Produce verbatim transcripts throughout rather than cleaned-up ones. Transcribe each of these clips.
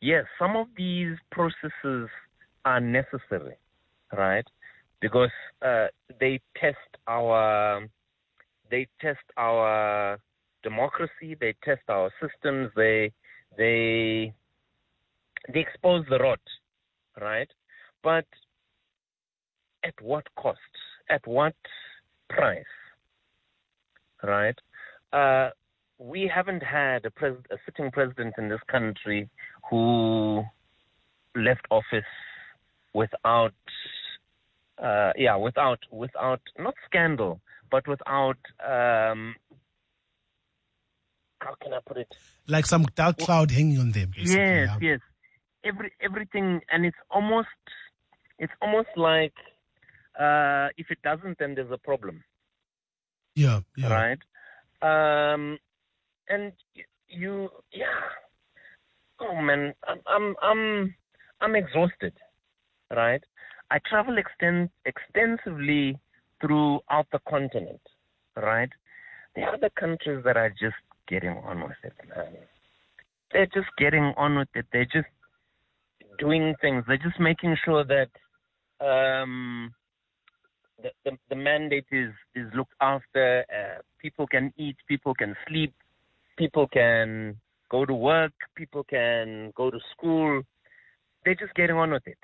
yes, some of these processes are necessary, right? Because uh, they test our they test our democracy, they test our systems, they they they expose the rot, right? But at what cost? At what price? Right? Uh, we haven't had a, pres- a sitting president in this country who left office without, uh, yeah, without, without not scandal, but without, um, how can I put it? Like some dark cloud well, hanging on them. Basically, yes, yeah. yes. Every everything, and it's almost, it's almost like uh, if it doesn't, then there's a problem. Yeah, yeah. Right. Um, and you, yeah. Oh man, I'm, I'm, I'm, I'm exhausted. Right. I travel extend, extensively throughout the continent. Right. There are other countries that are just getting on with it, man. They're just getting on with it. They're just doing things. They're just making sure that um, the, the the mandate is is looked after. Uh, people can eat. People can sleep. People can go to work. People can go to school. They're just getting on with it.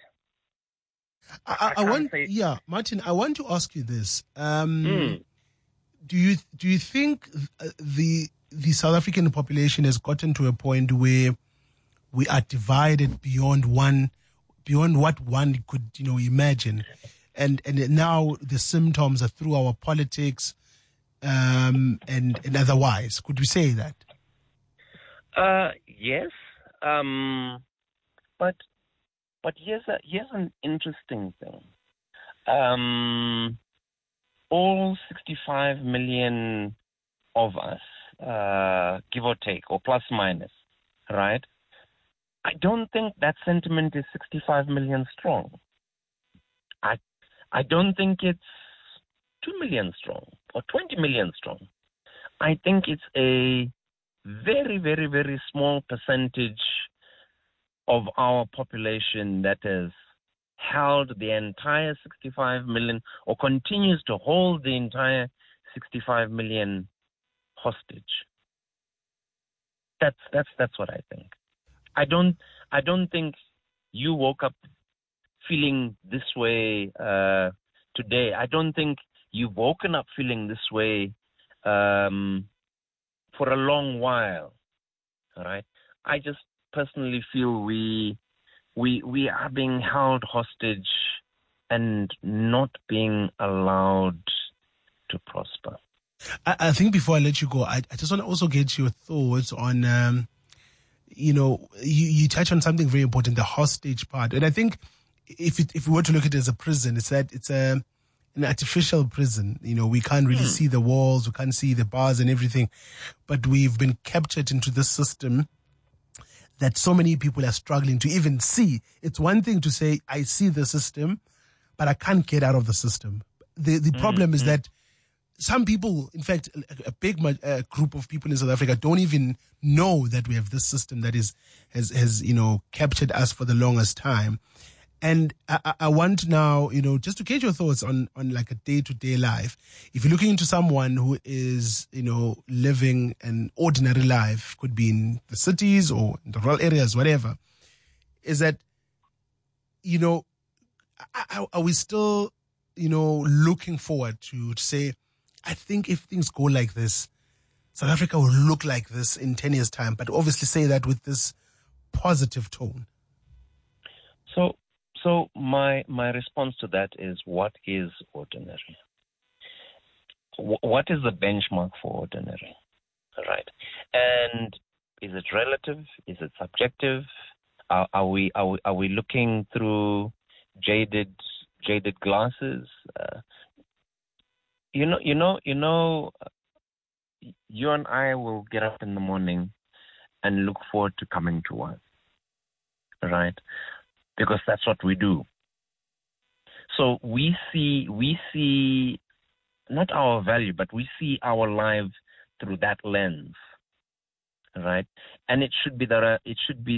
I, I, I want, say... yeah, Martin. I want to ask you this. Um, mm. Do you do you think the the South African population has gotten to a point where we are divided beyond one, beyond what one could, you know, imagine, and and now the symptoms are through our politics, um, and and otherwise? Could we say that? Uh, yes, um, but but here's a here's an interesting thing. Um, all sixty-five million of us, uh, give or take, or plus minus, right? I don't think that sentiment is sixty-five million strong. I I don't think it's two million strong or twenty million strong. I think it's a very, very, very small percentage of our population that has held the entire sixty-five million or continues to hold the entire sixty-five million hostage. That's that's that's what I think. I don't I don't think you woke up feeling this way uh, today. I don't think you've woken up feeling this way um, for a long while. All right. I just personally feel we we we are being held hostage and not being allowed to prosper. I, I think before I let you go, I, I just want to also get your thoughts on, um, you know, you, you touch on something very important, the hostage part. And I think if it, if we were to look at it as a prison, it's that it's a an artificial prison. You know, we can't really hmm. see the walls, we can't see the bars and everything, but we've been captured into this system that so many people are struggling to even see. It's one thing to say, I see the system, but I can't get out of the system. The the problem mm-hmm. is that some people, in fact, a, a big uh, group of people in South Africa don't even know that we have this system that is has, has you know, captured us for the longest time. And I, I want now, you know, just to get your thoughts on, on like a day-to-day life. If you're looking into someone who is, you know, living an ordinary life, could be in the cities or in the rural areas, whatever, is that, you know, are, are we still, you know, looking forward to, to say, I think if things go like this, South Africa will look like this in ten years' time, but obviously say that with this positive tone. So, So my my response to that is, what is ordinary? W- what is the benchmark for ordinary? Right, and is it relative? Is it subjective? Are, are we are we are we looking through jaded jaded glasses? Uh, you know, you know, you know. You and I will get up in the morning and look forward to coming to work. Right. Because that's what we do. So we see, we see not our value, but we see our lives through that lens, right? And it should be that uh, it should be